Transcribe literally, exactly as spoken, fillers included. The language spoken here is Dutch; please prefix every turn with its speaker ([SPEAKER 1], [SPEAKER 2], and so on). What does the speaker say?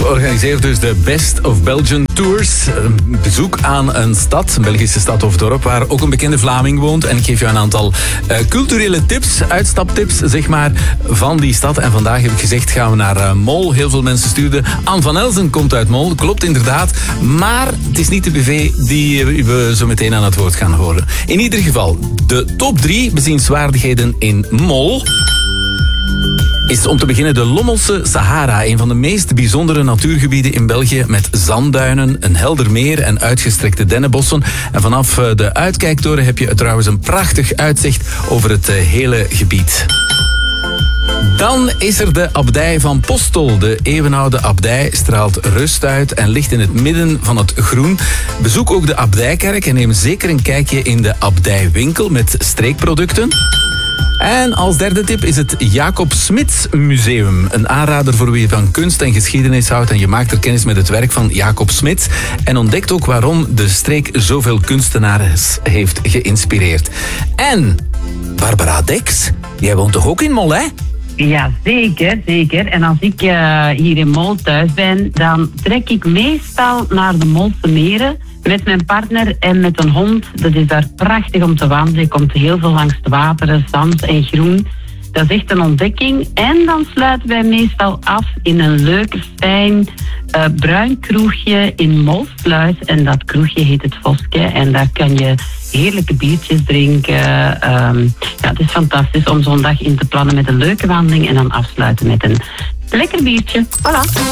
[SPEAKER 1] organiseert dus de Best of Belgian Tours. Een bezoek aan een stad, een Belgische stad of dorp, waar ook een bekende Vlaming woont. En ik geef jou een aantal uh, culturele tips, uitstaptips, zeg maar, van die stad. En vandaag heb ik gezegd, gaan we naar uh, Mol. Heel veel mensen stuurden. Anne van Elzen komt uit Mol, klopt inderdaad. Maar het is niet de B V die we zo meteen aan het woord gaan horen. In ieder geval, de top drie bezienswaardigheden in Mol is om te beginnen de Lommelse Sahara, een van de meest bijzondere natuurgebieden in België, met zandduinen, een helder meer en uitgestrekte dennenbossen. En vanaf de uitkijktoren heb je trouwens een prachtig uitzicht over het hele gebied. Dan is er de abdij van Postel. De eeuwenoude abdij straalt rust uit en ligt in het midden van het groen. Bezoek ook de abdijkerk en neem zeker een kijkje in de abdijwinkel met streekproducten. En als derde tip is het Jacob Smits Museum. Een aanrader voor wie van kunst en geschiedenis houdt en je maakt er kennis met het werk van Jacob Smits en ontdekt ook waarom de streek zoveel kunstenaars heeft geïnspireerd. En Barbara Dex, jij woont toch ook in Mol, hè?
[SPEAKER 2] Ja, zeker, zeker. En als ik uh, hier in Mol thuis ben, dan trek ik meestal naar de Molse meren met mijn partner en met een hond. Dat is daar prachtig om te wandelen. Je komt heel veel langs het water, zand en groen. Dat is echt een ontdekking. En dan sluiten wij meestal af in een leuk, fijn, uh, bruin kroegje in Molsluis. En dat kroegje heet het Voske. En daar kan je heerlijke biertjes drinken. Um, ja, het is fantastisch om zo'n dag in te plannen met een leuke wandeling en dan afsluiten met een lekker biertje. Voilà.